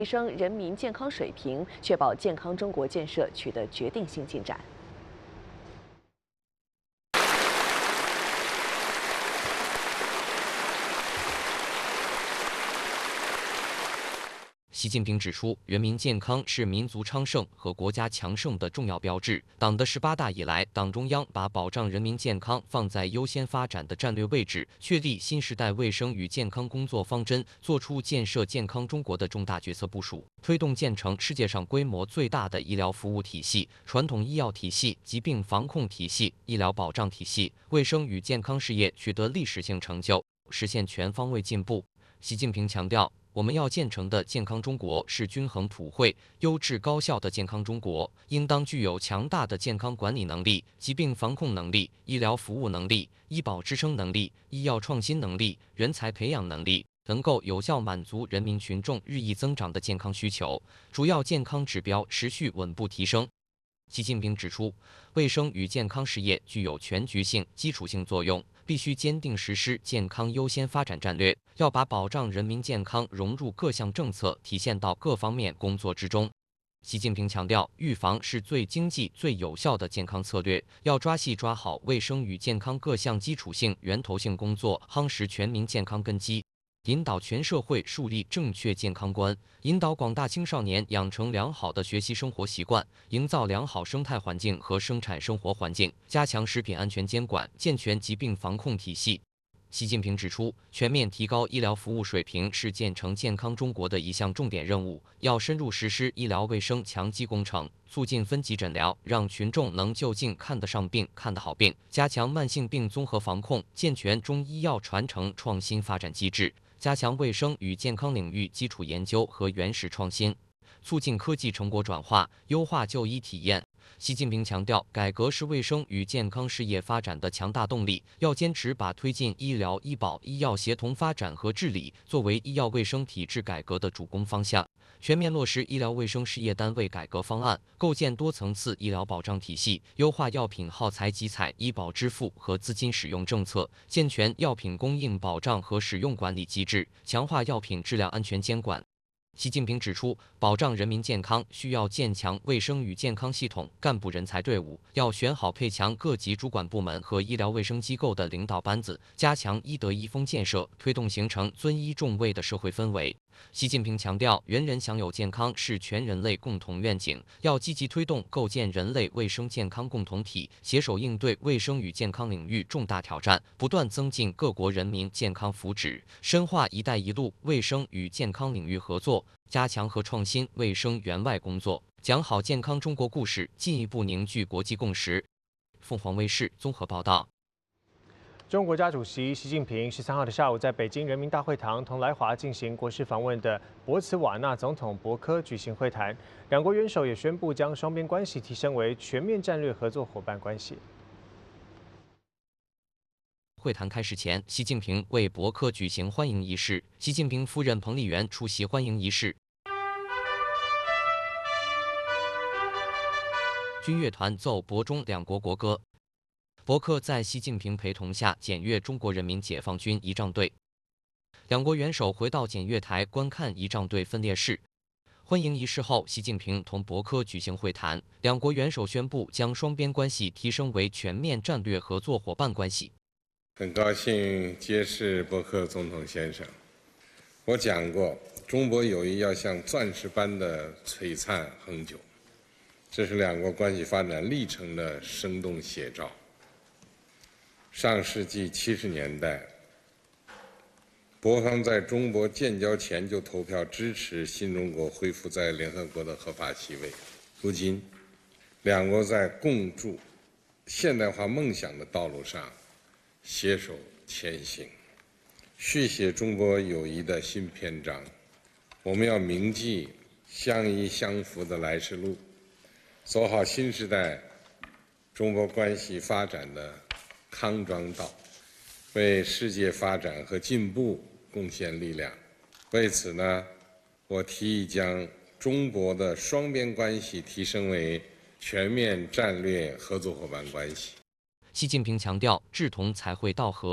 提升人民健康水平，确保健康中国建设取得决定性进展。 习近平指出，人民健康是民族昌盛和国家强盛的重要标志。党的18大以来，党中央把保障人民健康放在优先发展的战略位置，确立新时代卫生与健康工作方针，作出建设健康中国的重大决策部署，推动建成世界上规模最大的医疗服务体系、传统医药体系、疾病防控体系、医疗保障体系、卫生与健康事业取得历史性成就，实现全方位进步。习近平强调，我们要建成的健康中国是均衡普惠、优质高效的健康中国，应当具有强大的健康管理能力、疾病防控能力、医疗服务能力、医保支撑能力、医药创新能力、人才培养能力，能够有效满足人民群众日益增长的健康需求，主要健康指标持续稳步提升。习近平指出，卫生与健康事业具有全局性、基础性作用，必须坚定实施健康优先发展战略，要把保障人民健康融入各项政策，体现到各方面工作之中。习近平强调，预防是最经济、最有效的健康策略，要抓细抓好卫生与健康各项基础性、源头性工作，夯实全民健康根基。引导全社会树立正确健康观，引导广大青少年养成良好的学习生活习惯，营造良好生态环境和生产生活环境，加强食品安全监管，健全疾病防控体系。习近平指出，全面提高医疗服务水平是建成健康中国的一项重点任务，要深入实施医疗卫生强基工程，促进分级诊疗，让群众能就近看得上病、看得好病，加强慢性病综合防控，健全中医药传承创新发展机制。加强卫生与健康领域基础研究和原始创新，促进科技成果转化，优化就医体验。习近平强调，改革是卫生与健康事业发展的强大动力，要坚持把推进医疗、医保、医药协同发展和治理作为医药卫生体制改革的主攻方向，全面落实医疗卫生事业单位改革方案，构建多层次医疗保障体系，优化药品耗材集采、医保支付和资金使用政策，健全药品供应保障和使用管理机制，强化药品质量安全监管。习近平指出，保障人民健康需要建强卫生与健康系统干部人才队伍，要选好配强各级主管部门和医疗卫生机构的领导班子，加强医德医风建设，推动形成尊医重卫的社会氛围。习近平强调，人人享有健康是全人类共同愿景，要积极推动构建人类卫生健康共同体，携手应对卫生与健康领域重大挑战，不断增进各国人民健康福祉，深化“一带一路”卫生与健康领域合作，加强和创新卫生援外工作，讲好健康中国故事，进一步凝聚国际共识。凤凰卫视综合报道。 中国国家主席习近平13号的下午，在北京人民大会堂同来华进行国事访问的博茨瓦纳总统博科举行会谈，两国元首也宣布将双边关系提升为全面战略合作伙伴关系。 会谈开始前，习近平为博科举行欢迎仪式，习近平夫人彭丽媛出席欢迎仪式。军乐团奏博中两国国歌。博科在习近平陪同下检阅中国人民解放军仪仗队，两国元首回到检阅台观看仪仗队分列式。欢迎仪式后，习近平同博科举行会谈，两国元首宣布将双边关系提升为全面战略合作伙伴关系。 很高兴结识博科总统先生。我讲过，中博友谊要像钻石般的璀璨恒久，这是两国关系发展历程的生动写照。上世纪70年代，博方在中国建交前就投票支持新中国恢复在联合国的合法席位。如今，两国在共筑现代化梦想的道路上携手前行，续写中国友谊的新篇章。我们要铭记相依相扶的来时路，走好新时代中国关系发展的康庄道，为世界发展和进步贡献力量。为此呢，我提议将中国的双边关系提升为全面战略合作伙伴关系。 习近平强调，志同才会道合，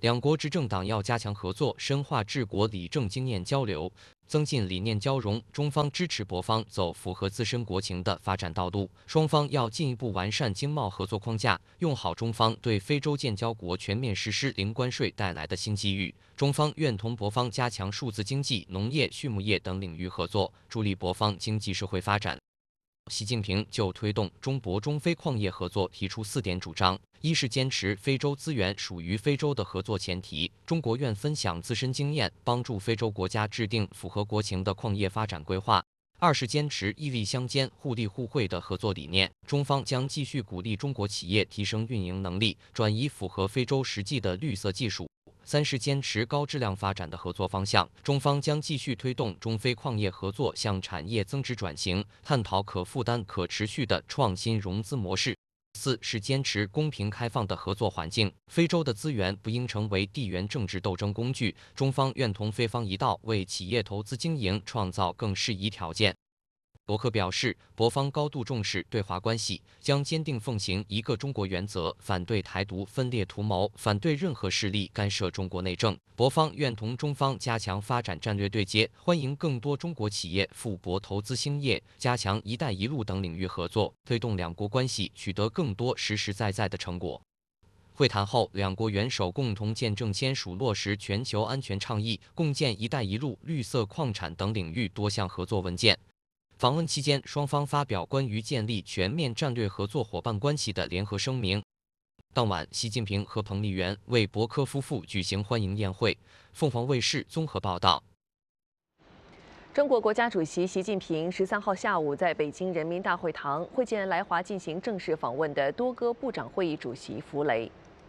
两国执政党要加强合作，深化治国理政经验交流，增进理念交融。中方支持博方走符合自身国情的发展道路，双方要进一步完善经贸合作框架，用好中方对非洲建交国全面实施零关税带来的新机遇。中方愿同博方加强数字经济、农业、畜牧业等领域合作，助力博方经济社会发展。习近平就推动中博中非矿业合作提出4点主张：一是坚持非洲资源属于非洲的合作前提，中国愿分享自身经验，帮助非洲国家制定符合国情的矿业发展规划；二是坚持义利相兼、互利互惠的合作理念，中方将继续鼓励中国企业提升运营能力，转移符合非洲实际的绿色技术。三是坚持高质量发展的合作方向，中方将继续推动中非矿业合作向产业增值转型，探讨可负担、可持续的创新融资模式。四是坚持公平开放的合作环境，非洲的资源不应成为地缘政治斗争工具，中方愿同非方一道，为企业投资经营创造更适宜条件。博克表示，博方高度重视对华关系，将坚定奉行一个中国原则，反对台独分裂图谋，反对任何势力干涉中国内政。博方愿同中方加强发展战略对接，欢迎更多中国企业赴博投资兴业，加强“一带一路”等领域合作，推动两国关系取得更多实实在在的成果。会谈后，两国元首共同见证签署落实全球安全倡议、共建“一带一路”绿色矿产等领域多项合作文件。访问期间，双方发表关于建立全面战略合作伙伴关系的联合声明。当晚，习近平和彭丽媛为博科夫妇举行欢迎宴会。凤凰卫视综合报道。 中国国家主席习近平13号下午在北京人民大会堂会见来华进行正式访问的多哥部长会议主席弗雷。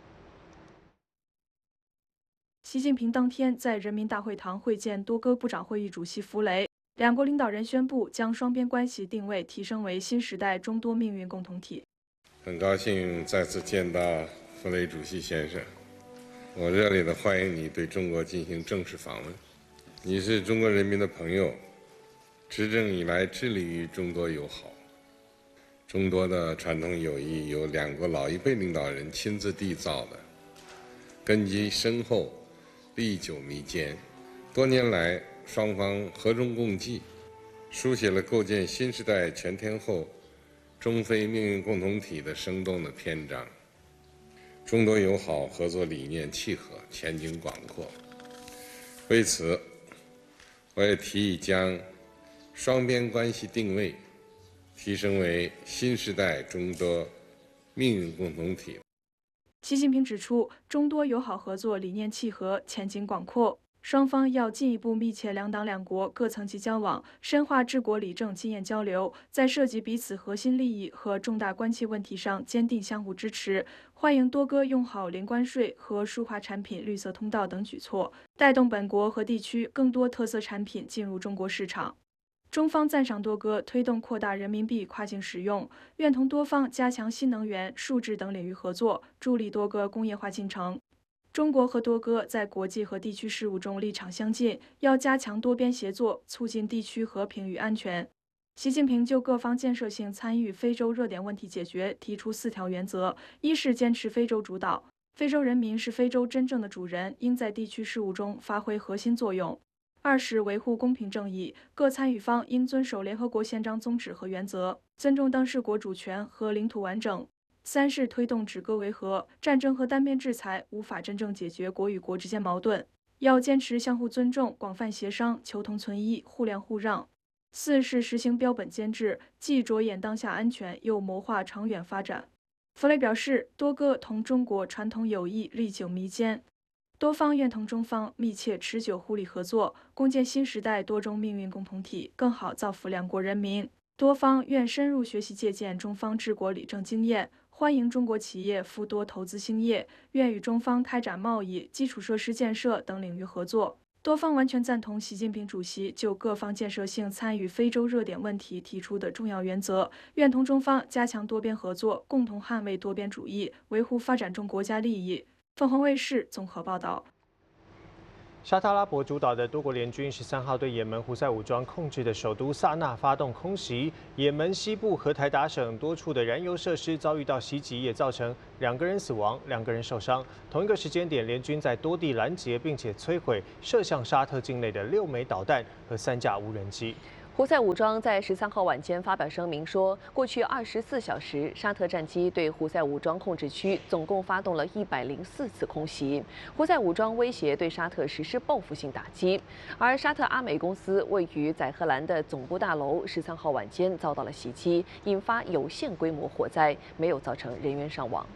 习近平当天在人民大会堂会见多哥部长会议主席弗雷。两国领导人宣布将双边关系定位提升为新时代中多命运共同体。 很高兴再次见到弗雷主席先生，我热烈地欢迎你对中国进行正式访问。你是中国人民的朋友，执政以来致力于中多友好。中多的传统友谊由两国老一辈领导人亲自缔造的，根基深厚，历久弥坚。多年来，双方和衷共济，书写了构建新时代全天候中非命运共同体的生动的篇章。中多友好合作理念契合，前景广阔。为此，我也提议将双边关系定位提升为新时代中多命运共同体。 习近平指出，中多友好合作理念契合，前景广阔。双方要进一步密切两党两国各层级交往，深化治国理政经验交流，在涉及彼此核心利益和重大关切问题上坚定相互支持，欢迎多哥用好零关税和输华产品绿色通道等举措，带动本国和地区更多特色产品进入中国市场。中方赞赏多哥推动扩大人民币跨境使用，愿同多方加强新能源、数字等领域合作，助力多哥工业化进程。中国和多哥在国际和地区事务中立场相近，要加强多边协作，促进地区和平与安全。习近平就各方建设性参与非洲热点问题解决提出4条原则：一是坚持非洲主导，非洲人民是非洲真正的主人，应在地区事务中发挥核心作用；二是维护公平正义，各参与方应遵守联合国宪章宗旨和原则，尊重当事国主权和领土完整。三是推动止戈为和，战争和单边制裁无法真正解决国与国之间矛盾，要坚持相互尊重、广泛协商、求同存异、互谅互让。四是实行标本兼治，既着眼当下安全，又谋划长远发展。弗雷表示，多哥同中国传统友谊历久弥坚，多方愿同中方密切持久互利合作，共建新时代多中命运共同体，更好造福两国人民。多方愿深入学习借鉴中方治国理政经验，欢迎中国企业赴多投资兴业，愿与中方开展贸易、基础设施建设等领域合作。多方完全赞同习近平主席就各方建设性参与非洲热点问题提出的重要原则，愿同中方加强多边合作，共同捍卫多边主义，维护发展中国家利益。凤凰卫视综合报道。 沙特阿拉伯主导的多国联军13号对也门胡塞武装控制的首都萨那发动空袭，也门西部和台达省多处的燃油设施遭遇到袭击，也造成2个人死亡，2个人受伤。同一个时间点，联军在多地拦截并且摧毁射向沙特境内的6枚导弹和3架无人机。 胡塞武装在13号晚间发表声明说，过去24小时，沙特战机对胡塞武装控制区总共发动了104次空袭。胡塞武装威胁对沙特实施报复性打击，而沙特阿美公司位于载荷兰的总部大楼13号晚间遭到了袭击，引发有限规模火灾，没有造成人员伤亡。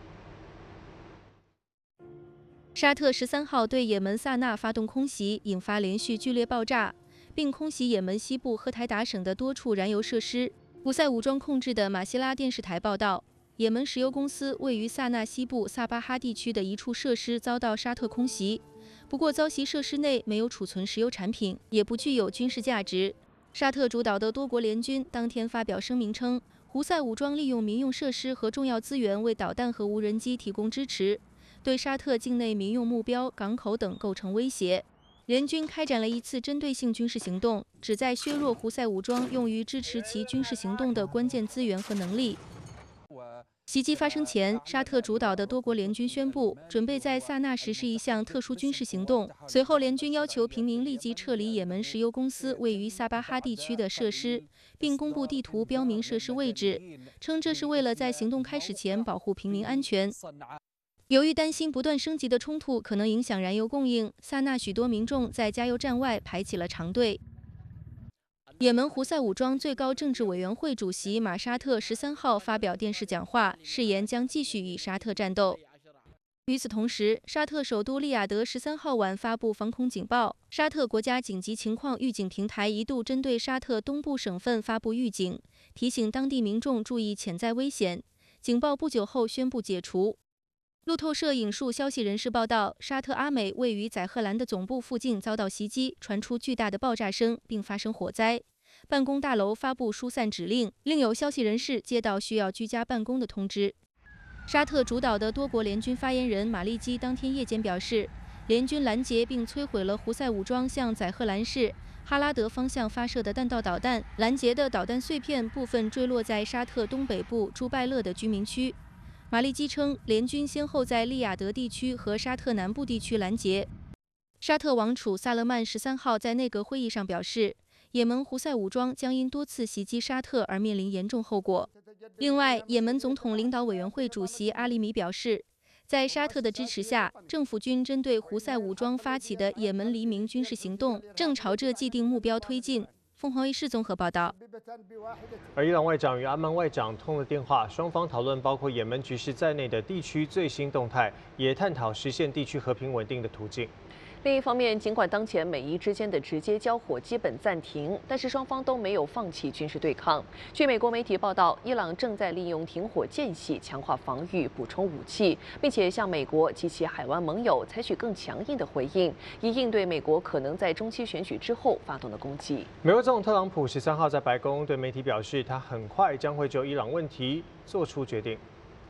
沙特13号对也门萨那发动空袭，引发连续剧烈爆炸，并空袭也门西部赫台达省的多处燃油设施。胡塞武装控制的马希拉电视台报道，也门石油公司位于萨那西部萨巴哈地区的一处设施遭到沙特空袭，不过遭袭设施内没有储存石油产品，也不具有军事价值。沙特主导的多国联军当天发表声明称，胡塞武装利用民用设施和重要资源为导弹和无人机提供支持，对沙特境内民用目标、港口等构成威胁。联军开展了一次针对性军事行动，旨在削弱胡塞武装用于支持其军事行动的关键资源和能力。袭击发生前，沙特主导的多国联军宣布准备在萨那实施一项特殊军事行动。随后，联军要求平民立即撤离也门石油公司位于萨巴哈地区的设施，并公布地图标明设施位置，称这是为了在行动开始前保护平民安全。由于担心不断升级的冲突可能影响燃油供应，萨那许多民众在加油站外排起了长队。也门胡塞武装最高政治委员会主席马沙特13号发表电视讲话，誓言将继续与沙特战斗。与此同时，沙特首都利雅得13号晚发布防空警报，沙特国家紧急情况预警平台一度针对沙特东部省份发布预警，提醒当地民众注意潜在危险。警报不久后宣布解除。路透社引述消息人士报道，沙特阿美位于载荷兰的总部附近遭到袭击，传出巨大的爆炸声，并发生火灾。办公大楼发布疏散指令，另有消息人士接到需要居家办公的通知。沙特主导的多国联军发言人马利基当天夜间表示，联军拦截并摧毁了胡塞武装向载荷兰市哈拉德方向发射的弹道导弹，拦截的导弹碎片部分坠落在沙特东北部朱拜勒的居民区。马利基称，联军先后在利雅得地区和沙特南部地区拦截。沙特王储萨勒曼13号在内阁会议上表示，也门胡塞武装将因多次袭击沙特而面临严重后果。另外，也门总统领导委员会主席阿里米表示，在沙特的支持下，政府军针对胡塞武装发起的也门黎明军事行动正朝着既定目标推进。凤凰卫视综合报道。 而伊朗外长与阿曼外长通了电话，双方讨论包括也门局势在内的地区最新动态，也探讨实现地区和平稳定的途径。 另一方面，尽管当前美伊之间的直接交火基本暂停，但是双方都没有放弃军事对抗。据美国媒体报道，伊朗正在利用停火间隙强化防御、补充武器，并且向美国及其海湾盟友采取更强硬的回应，以应对美国可能在中期选举之后发动的攻击。 美国总统特朗普13号在白宫对媒体表示，他很快将会就伊朗问题做出决定。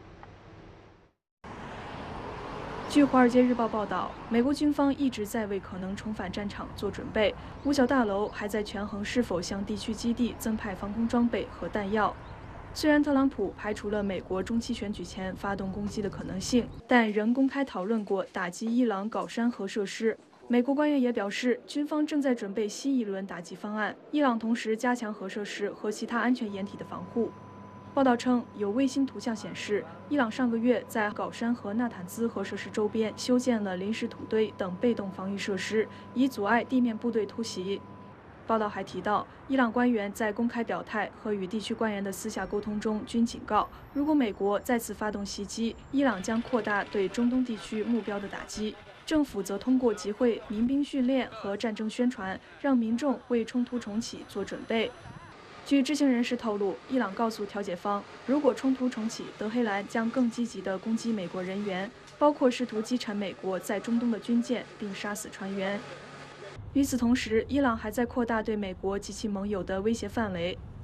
据《华尔街日报》报道，美国军方一直在为可能重返战场做准备，五角大楼还在权衡是否向地区基地增派防空装备和弹药。虽然特朗普排除了美国中期选举前发动攻击的可能性，但仍公开讨论过打击伊朗镐山核设施。美国官员也表示，军方正在准备新一轮打击方案，伊朗同时加强核设施和其他安全掩体的防护。报道称，有卫星图像显示，伊朗上个月在镐山和纳坦兹核设施周边修建了临时土堆等被动防御设施，以阻碍地面部队突袭。报道还提到，伊朗官员在公开表态和与地区官员的私下沟通中均警告，如果美国再次发动袭击，伊朗将扩大对中东地区目标的打击。政府则通过集会、民兵训练和战争宣传，让民众为冲突重启做准备。据知情人士透露，伊朗告诉调解方，如果冲突重启，德黑兰将更积极地攻击美国人员，包括试图击沉美国在中东的军舰并杀死船员。与此同时，伊朗还在扩大对美国及其盟友的威胁范围。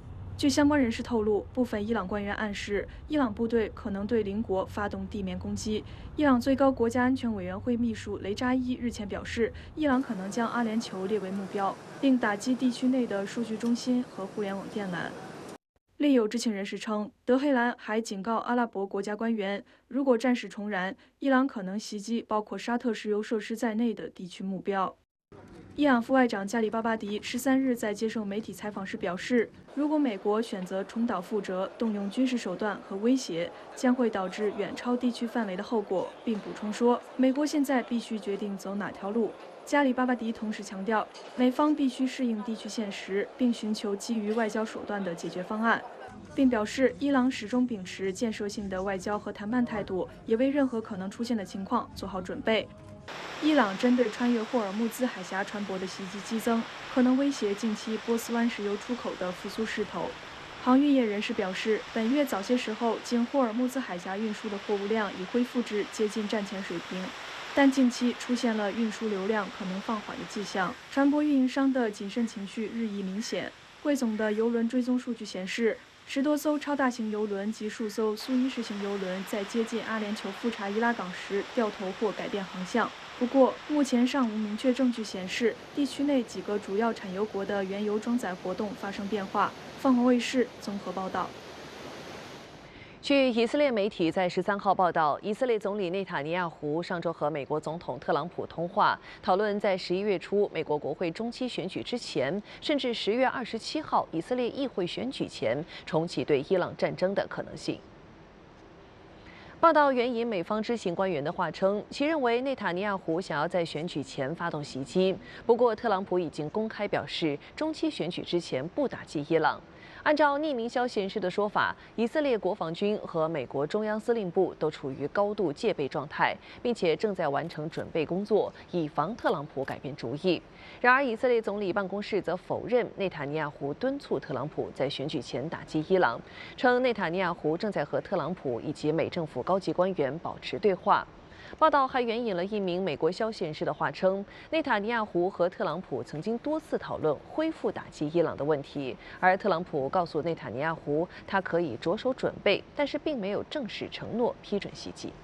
据相关人士透露，部分伊朗官员暗示，伊朗部队可能对邻国发动地面攻击。伊朗最高国家安全委员会秘书雷扎伊日前表示，伊朗可能将阿联酋列为目标，并打击地区内的数据中心和互联网电缆。另有知情人士称，德黑兰还警告阿拉伯国家官员，如果战事重燃，伊朗可能袭击包括沙特石油设施在内的地区目标。伊朗副外长加里巴巴迪13日在接受媒体采访时表示，如果美国选择重蹈覆辙，动用军事手段和威胁，将会导致远超地区范围的后果，并补充说，美国现在必须决定走哪条路。加里巴巴迪同时强调，美方必须适应地区现实，并寻求基于外交手段的解决方案，并表示，伊朗始终秉持建设性的外交和谈判态度，也为任何可能出现的情况做好准备。伊朗针对穿越霍尔木兹海峡船舶的袭击激增，可能威胁近期波斯湾石油出口的复苏势头。航运业人士表示，本月早些时候经霍尔木兹海峡运输的货物量已恢复至接近战前水平，但近期出现了运输流量可能放缓的迹象，船舶运营商的谨慎情绪日益明显。贵总的邮轮追踪数据显示，10多艘超大型邮轮及数艘苏伊士型邮轮在接近阿联酋富查伊拉港时掉头或改变航向。不过，目前尚无明确证据显示地区内几个主要产油国的原油装载活动发生变化。凤凰卫视综合报道。 据以色列媒体在13号报道，以色列总理内塔尼亚胡上周和美国总统特朗普通话，讨论在11月初美国国会中期选举之前，甚至10月27号以色列议会选举前重启对伊朗战争的可能性。报道援引美方知情官员的话称，其认为内塔尼亚胡想要在选举前发动袭击。不过，特朗普已经公开表示，中期选举之前不打击伊朗。按照匿名消息人士的说法，以色列国防军和美国中央司令部都处于高度戒备状态，并且正在完成准备工作，以防特朗普改变主意。然而，以色列总理办公室则否认内塔尼亚胡敦促特朗普在选举前打击伊朗，称内塔尼亚胡正在和特朗普以及美政府高级官员保持对话。报道还援引了一名美国消息人士的话称，内塔尼亚胡和特朗普曾经多次讨论恢复打击伊朗的问题，而特朗普告诉内塔尼亚胡，他可以着手准备，但是并没有正式承诺批准袭击。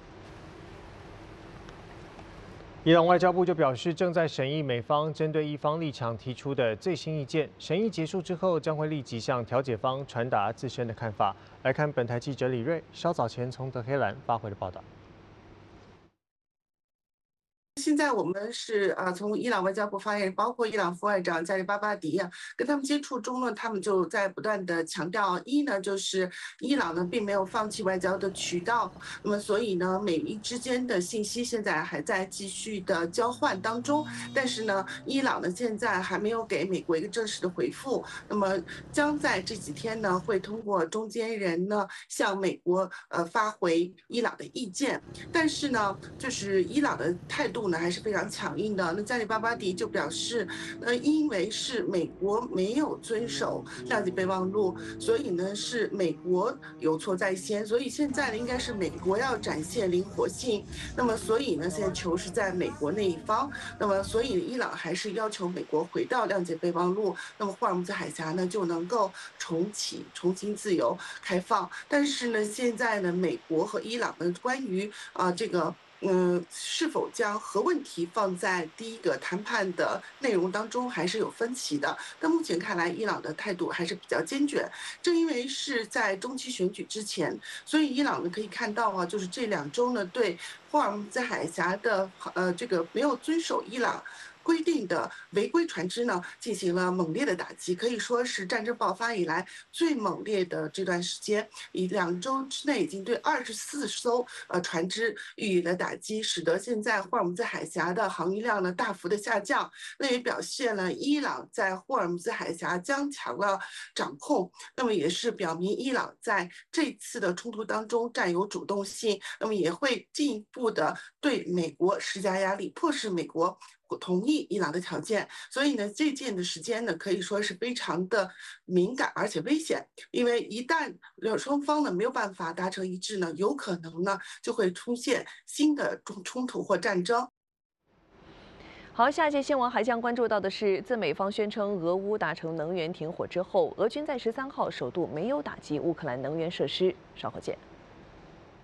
伊朗外交部就表示，正在审议美方针对伊方立场提出的最新意见，审议结束之后，将会立即向调解方传达自身的看法。来看本台记者李瑞稍早前从德黑兰发回的报道。 现在我们是从伊朗外交部发言人，包括伊朗副外长加里巴巴迪跟他们接触中呢，他们就在不断的强调，一呢就是伊朗呢并没有放弃外交的渠道，那么所以呢美伊之间的信息现在还在继续的交换当中，但是呢伊朗呢现在还没有给美国一个正式的回复，那么将在这几天呢会通过中间人呢向美国发回伊朗的意见，但是呢就是伊朗的态度呢还是非常强硬的。那加里巴巴迪就表示，因为是美国没有遵守谅解备忘录，所以呢是美国有错在先，所以现在呢应该是美国要展现灵活性。那么所以呢现在球是在美国那一方，那么所以伊朗还是要求美国回到谅解备忘录，那么霍尔木兹海峡呢就能够重新自由开放。但是呢现在呢美国和伊朗呢关于这个是否将核问题放在第一个谈判的内容当中，还是有分歧的。但目前看来，伊朗的态度还是比较坚决。正因为是在中期选举之前，所以伊朗呢可以看到就是这2周呢对霍尔木兹海峡的这个没有遵守伊朗规定的违规船只呢，进行了猛烈的打击，可以说是战争爆发以来最猛烈的这段时间，以2周之内已经对24艘船只予以了打击，使得现在霍尔木兹海峡的航运量呢大幅的下降，那也表现了伊朗在霍尔木兹海峡加强了掌控，那么也是表明伊朗在这次的冲突当中占有主动性，那么也会进一步的对美国施加压力，迫使美国同意伊朗的条件，所以呢，这件的时间呢，可以说是非常的敏感而且危险，因为一旦双方呢没有办法达成一致呢，有可能呢就会出现新的冲突或战争。 好，下节新闻还将关注到的是，自美方宣称俄乌达成能源停火之后，俄军在13号首度没有打击乌克兰能源设施。稍后见。